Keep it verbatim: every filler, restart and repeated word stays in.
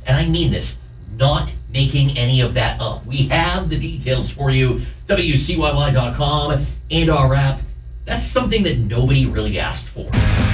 and I mean this, not making any of that up. We have the details for you, W C Y Y dot com and our app. That's something that nobody really asked for.